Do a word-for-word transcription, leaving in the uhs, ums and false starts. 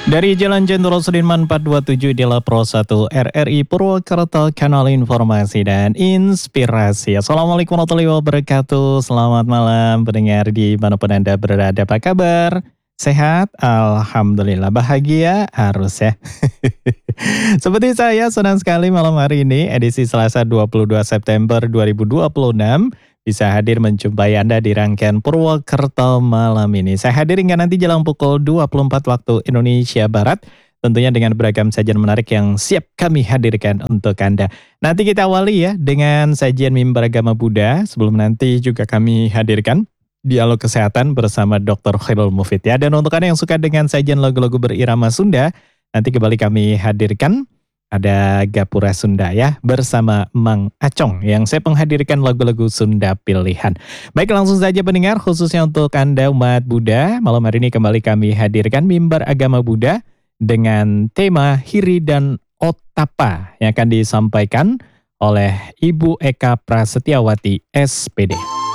Dari Jalan Jenderal Sudirman empat dua tujuh di Lapro satu R R I Purwokerto, kanal informasi dan inspirasi. Assalamualaikum warahmatullahi wabarakatuh. Selamat malam pendengar di manapun Anda berada. Apa kabar? Sehat? Alhamdulillah. Bahagia? Harus ya. Seperti saya, senang sekali malam hari ini, edisi Selasa dua puluh dua September dua ribu dua puluh enam, bisa hadir menjumpai Anda di rangkaian Purwokerto malam ini. Saya hadir hingga nanti jelang pukul dua puluh empat waktu Indonesia Barat, tentunya dengan beragam sajian menarik yang siap kami hadirkan untuk Anda. Nanti kita awali ya dengan sajian mimbar agama Buddha, sebelum nanti juga kami hadirkan dialog kesehatan bersama dokter Khairul Mufid ya. Dan untuk Anda yang suka dengan sajian lagu-lagu berirama Sunda, nanti kembali kami hadirkan ada Gapura Sunda ya, bersama Mang Acong yang saya menghadirkan lagu-lagu Sunda pilihan. Baik, langsung saja pendengar, khususnya untuk Anda umat Buddha, malam hari ini kembali kami hadirkan mimbar agama Buddha dengan tema Hiri dan Ottappa yang akan disampaikan oleh Ibu Eka Prasetyawati S P D.